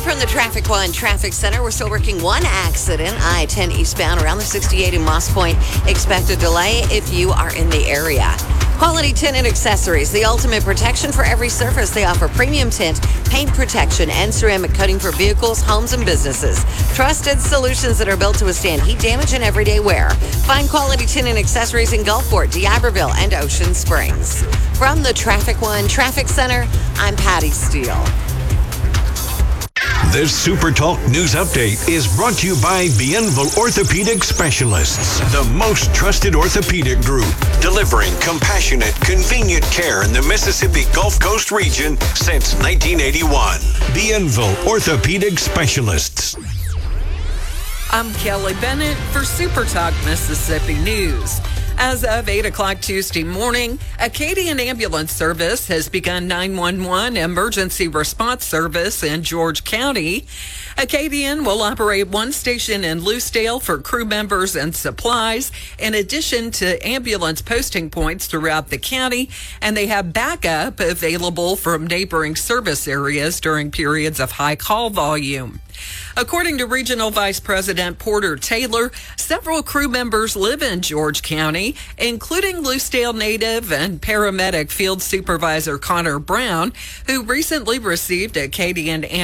from the Traffic One Traffic Center. We're still working one accident, I-10 eastbound around the 68 in Moss Point. Expect a delay if you are in the area. Quality Tint and Accessories, the ultimate protection for every surface. They offer premium tint, paint protection, and ceramic coating for vehicles, homes, and businesses. Trusted solutions that are built to withstand heat damage and everyday wear. Find Quality Tint and Accessories in Gulfport, D'Iberville, and Ocean Springs. From the Traffic One Traffic Center, I'm Patty Steele. This Super Talk News Update is brought to you by Bienville Orthopedic Specialists, the most trusted orthopedic group, delivering compassionate, convenient care in the Mississippi Gulf Coast region since 1981. Bienville Orthopedic Specialists. I'm Kelly Bennett for Super Talk Mississippi News. As of 8 o'clock Tuesday morning, Acadian Ambulance Service has begun 911 emergency response service in George County. Acadian will operate one station in Lucedale for crew members and supplies, in addition to ambulance posting points throughout the county, and they have backup available from neighboring service areas during periods of high call volume. According to Regional Vice President Porter Taylor, several crew members live in George County, including Lucedale native and paramedic field supervisor Connor Brown, who recently received Acadian